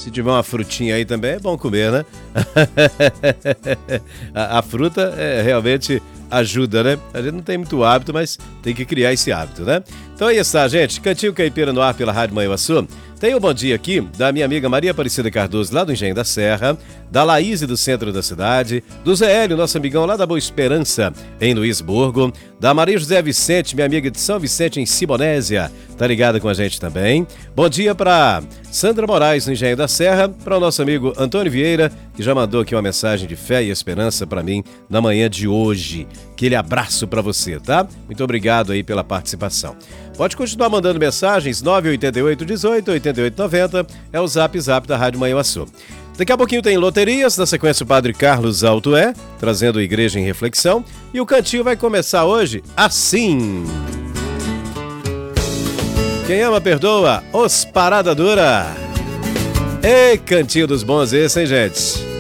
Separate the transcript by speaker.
Speaker 1: Se tiver uma frutinha aí também, é bom comer, né? A fruta realmente ajuda, né? A gente não tem muito hábito, mas tem que criar esse hábito, né? Então aí está, gente. Cantinho Caipira no ar pela Rádio Manhuaçu. Tem um bom dia aqui da minha amiga Maria Aparecida Cardoso, lá do Engenho da Serra, da Laís do centro da cidade, do Zé Hélio, nosso amigão lá da Boa Esperança, em Luisburgo, da Maria José Vicente, minha amiga de São Vicente, em Simonésia, tá ligada com a gente também. Bom dia para Sandra Moraes, no Engenho da Serra, para o nosso amigo Antônio Vieira, que já mandou aqui uma mensagem de fé e esperança para mim na manhã de hoje. Aquele abraço para você, tá? Muito obrigado aí pela participação. Pode continuar mandando mensagens, 988 18 88 90, é o zap da Rádio Manhuaçu. Daqui a pouquinho tem loterias, na sequência o Padre Carlos Altoé, trazendo a Igreja em Reflexão, e o cantinho vai começar hoje assim. Quem ama perdoa, os Parada Dura. Ei, cantinho dos bons esse, hein, gente?